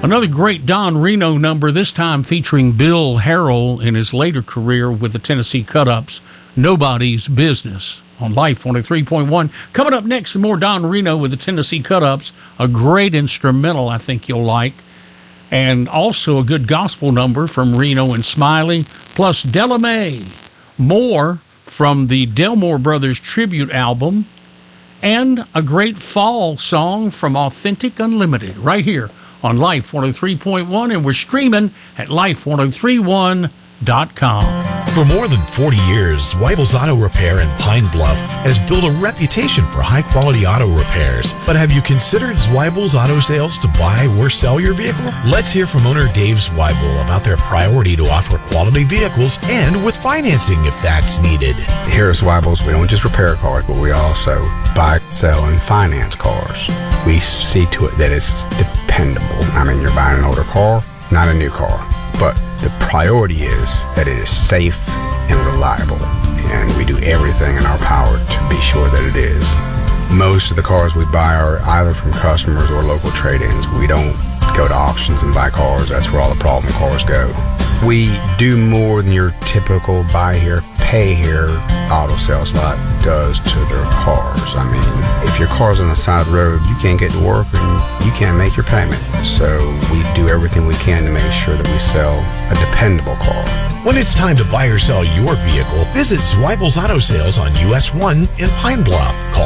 Another great Don Reno number, this time featuring Bill Harrell in his later career with the Tennessee Cut-Ups, Nobody's Business, on Life 103.1. Coming up next, some more Don Reno with the Tennessee Cut-Ups, a great instrumental I think you'll like, and also a good gospel number from Reno and Smiley, plus Della Mae, more from the Delmore Brothers tribute album, and a great fall song from Authentic Unlimited, right here on Life 103.1, and we're streaming at life1031.com. For more than 40 years, Zweibel's Auto Repair in Pine Bluff has built a reputation for high-quality auto repairs. But have you considered Zweibel's Auto Sales to buy or sell your vehicle? Let's hear from owner Dave Zweibel about their priority to offer quality vehicles and with financing if that's needed. Here at Zweibel's, we don't just repair cars, but we also buy, sell, and finance cars. We see to it that it's dependable. I mean, you're buying an older car, not a new car, but the priority is that it is safe and reliable, and we do everything in our power to be sure that it is. Most of the cars we buy are either from customers or local trade-ins. We don't go to auctions and buy cars. That's where all the problem cars go. We do more than your typical buy here, pay here auto sales lot does to their cars. I mean, if your car's on the side of the road, you can't get to work and you can't make your payment. So we do everything we can to make sure that we sell a dependable car. When it's time to buy or sell your vehicle, visit Zweibel's Auto Sales on US 1 in Pine Bluff. Call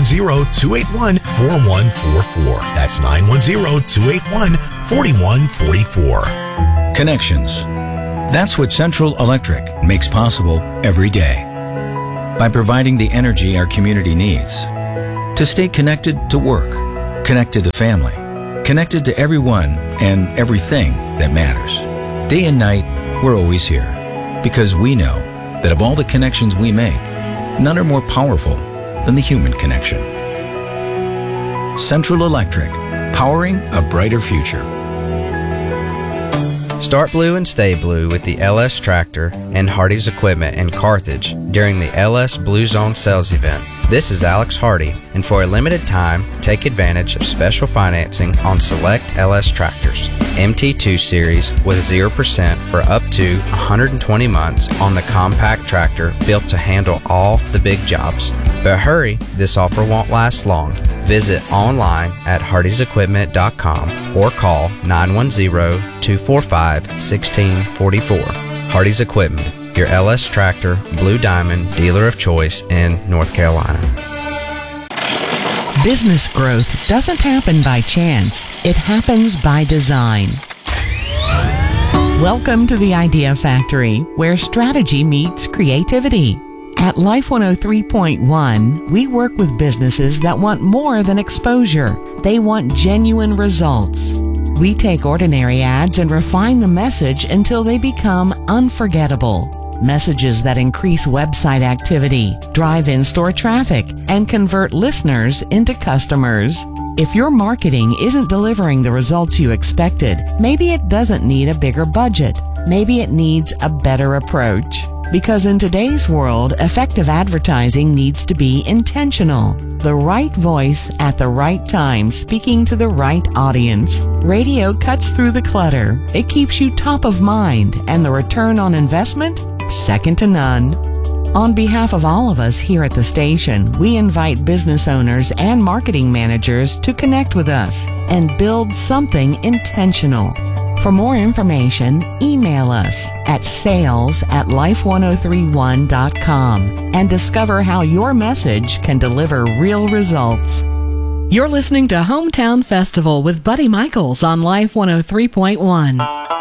910-281-4144. That's 910-281-4144. Connections. That's what Central Electric makes possible every day. By providing the energy our community needs to stay connected to work, connected to family, connected to everyone and everything that matters. Day and night, we're always here because we know that of all the connections we make, none are more powerful than the human connection. Central Electric, powering a brighter future. Start blue and stay blue with the LS Tractor and Hardy's Equipment in Carthage during the LS Blue Zone sales event. This is Alex Hardy, and for a limited time, take advantage of special financing on select LS tractors. MT2 series with 0% for up to 120 months on the compact tractor built to handle all the big jobs. But hurry, this offer won't last long. Visit online at hardysequipment.com or call 910-245-1644. Hardy's Equipment, your LS Tractor Blue Diamond dealer of choice in North Carolina. Business growth doesn't happen by chance. It happens by design. Welcome to the Idea Factory, where strategy meets creativity. At Life 103.1, we work with businesses that want more than exposure. They want genuine results. We take ordinary ads and refine the message until they become unforgettable. Messages that increase website activity, drive in-store traffic, and convert listeners into customers. If your marketing isn't delivering the results you expected, maybe it doesn't need a bigger budget. Maybe it needs a better approach. Because in today's world, effective advertising needs to be intentional. The right voice at the right time, speaking to the right audience. Radio cuts through the clutter. It keeps you top of mind, and the return on investment? Second to none. On behalf of all of us here at the station, we invite business owners and marketing managers to connect with us and build something intentional. For more information, email us at sales@life1031.com and discover how your message can deliver real results. You're listening to Hometown Festival with Buddy Michaels on Life 103.1.